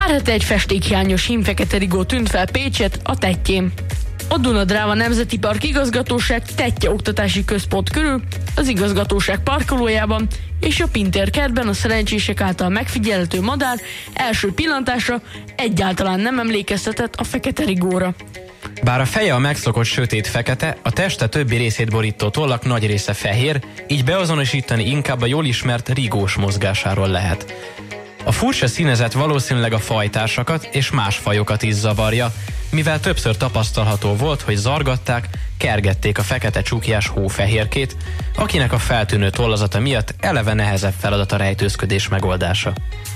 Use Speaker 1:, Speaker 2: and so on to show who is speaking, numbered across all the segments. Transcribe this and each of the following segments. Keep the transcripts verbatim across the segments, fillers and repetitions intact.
Speaker 1: Pár hete egy festékhiányos hímfekete rigó tűnt fel Pécset, a Tettyén. A Duna-Dráva Nemzeti Park Igazgatóság Tettye Oktatási Központ körül, az igazgatóság parkolójában és a Pintér kertben a szerencsések által megfigyelhető madár első pillantásra egyáltalán nem emlékeztetett a fekete rigóra.
Speaker 2: Bár a feje a megszokott sötét fekete, a teste többi részét borító tollak nagy része fehér, így beazonosítani inkább a jól ismert rigós mozgásáról lehet. A furcsa színezet valószínűleg a fajtársakat és más fajokat is zavarja, mivel többször tapasztalható volt, hogy zargatták, kergették a fekete csukjás hófehérkét, akinek a feltűnő tollazata miatt eleve nehezebb feladat a rejtőzködés megoldása.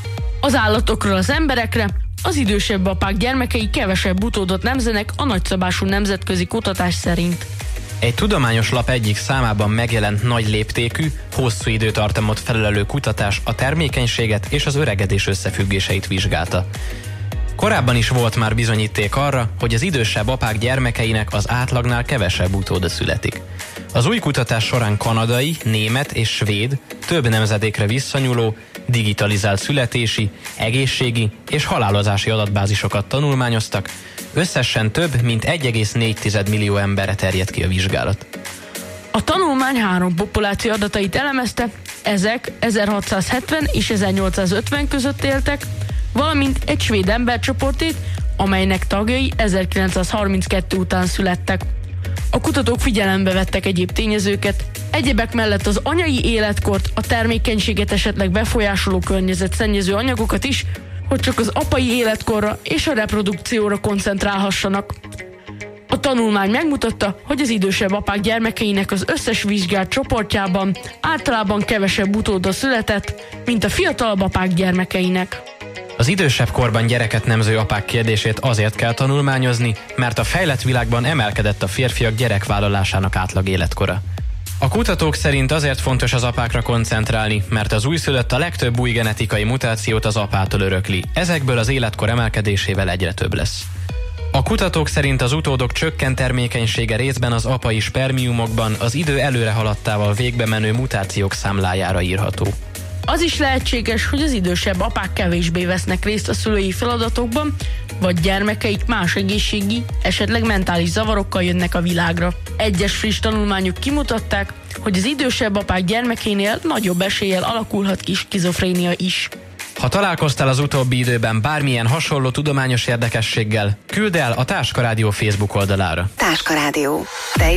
Speaker 1: Az állatokról az emberekre, az idősebb apák gyermekei kevesebb utódot nemzenek a nagyszabású nemzetközi kutatás szerint.
Speaker 2: Egy tudományos lap egyik számában megjelent nagy léptékű, hosszú időtartamot felelő kutatás a termékenységet és az öregedés összefüggéseit vizsgálta. Korábban is volt már bizonyíték arra, hogy az idősebb apák gyermekeinek az átlagnál kevesebb utóda születik. Az új kutatás során kanadai, német és svéd, több nemzedékre visszanyúló, digitalizált születési, egészségi és halálozási adatbázisokat tanulmányoztak, összesen több mint egy egész négy millió emberre terjed ki a vizsgálat.
Speaker 1: A tanulmány három populáció adatait elemezte, ezek ezerhatszázhetven és ezernyolcszázötven között éltek, valamint egy svéd embercsoportét, amelynek tagjai ezerkilencszázharminckettő után születtek. A kutatók figyelembe vettek egyéb tényezőket, egyebek mellett az anyai életkort, a termékenységet esetleg befolyásoló környezetszennyező anyagokat is, hogy csak az apai életkorra és a reprodukcióra koncentrálhassanak. A tanulmány megmutatta, hogy az idősebb apák gyermekeinek az összes vizsgált csoportjában általában kevesebb utóda született, mint a fiatalabb apák gyermekeinek.
Speaker 2: Az idősebb korban gyereket nemző apák kérdését azért kell tanulmányozni, mert a fejlett világban emelkedett a férfiak gyerekvállalásának átlag életkora. A kutatók szerint azért fontos az apákra koncentrálni, mert az újszülött a legtöbb új genetikai mutációt az apától örökli, ezekből az életkor emelkedésével egyre több lesz. A kutatók szerint az utódok csökkent termékenysége részben az apai spermiumokban az idő előre haladtával végbe menő mutációk számlájára írható.
Speaker 1: Az is lehetséges, hogy az idősebb apák kevésbé vesznek részt a szülői feladatokban, vagy gyermekeik más egészségi, esetleg mentális zavarokkal jönnek a világra. Egyes friss tanulmányok kimutatták, hogy az idősebb apák gyermekénél nagyobb eséllyel alakulhat ki skizofrénia is.
Speaker 2: Ha találkoztál az utóbbi időben bármilyen hasonló tudományos érdekességgel, küldd el a Táska Rádió Facebook oldalára.
Speaker 3: Táska Rádió.